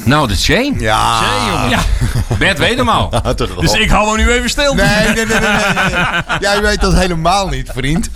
Nou, de Chain. Ja. Ja. Bert weet hem al. Dus ik hou hem nu even stil. Nee. Jij weet dat helemaal niet, vriend.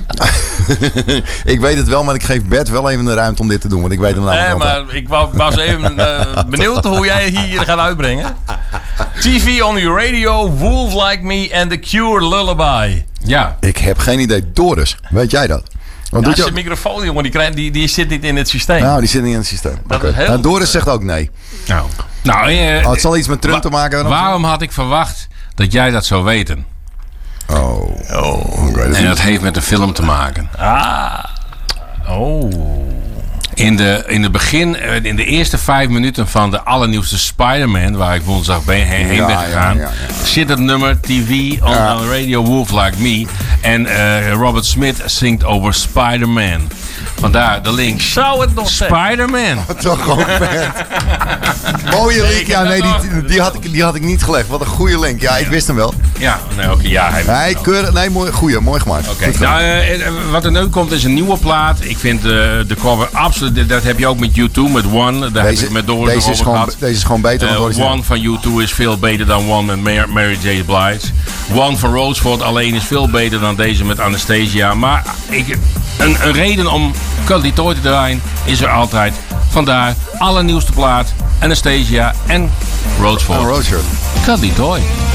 Ik weet het wel, maar ik geef Bert wel even de ruimte om dit te doen. Want ik weet hem namelijk Nee, maar ik was even benieuwd hoe jij hier gaat uitbrengen. TV on your radio, Wolf Like Me en The Cure Lullaby. Ja. Ik heb geen idee. Doris, weet jij dat? Want doet Zijn microfoon, jongen, die zit niet in het systeem. Nou, die zit niet in het systeem. Dat is heel Nou, Doris zegt ook nee. Nou, Het zal iets met Trump te maken hebben. waarom had ik verwacht dat jij dat zou weten? Ik weet het En dat heeft met de film te maken. In de eerste 5 minuten van de allernieuwste Spider-Man, waar ik woensdag heen ben gegaan, zit het nummer TV on Radio Wolf Like Me. En Robert Smith zingt over Spider-Man. Vandaar de link. Zou het nog zijn? Spider-Man. Toch ook, Bert. Mooie link. Ja, nee, die had ik niet gelegd. Wat een goede link. Ja, ik wist hem wel. Ja, nee, oké. Ja, hij Mooi gemaakt. Oké. Nou, wat er nu komt is een nieuwe plaat. Ik vind de cover absoluut. Dat heb je ook met U2, met One. Daar heb ik met Doris deze is gewoon beter dan Doris. One van U2 is veel beter dan One met Mary J. Blige. One van Roosevelt alleen is veel beter dan deze met Anastasia. Maar een reden om Cut Detroit te draaien is er altijd. Vandaar allernieuwste plaat, Anastasia en Roosevelt. Roosevelt. Cut Detroit.